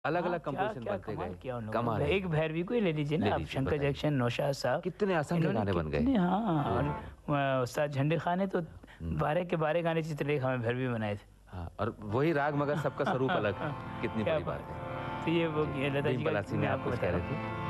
अलग हाँ, अलग क्या कंपोजिशन क्या बनते कमाल गए। किया उन लोगों कमाल ने। है। एक भैरवी को ही ले लीजिए ले ना आप, लीजिए, शंकर बताइए। जैक्सन, नौशाद साहब, कितने असंख्य इन्होंने गाने बन गए। कितने, हाँ, ओह! और उस्ताद झंडे खां ने तो हुँ। 12 के 12 गाने चित्रलेखा में भैरवी बनाए थे। हाँ, और वही राग मगर सबका स्वरूप अलग, कितनी क्या बड़ी बात बात है। है। तो ये वो जी, लता भीम जी का पलासी में मैं आप आपको कुछ बता कह रहा रहे हूँ। थे?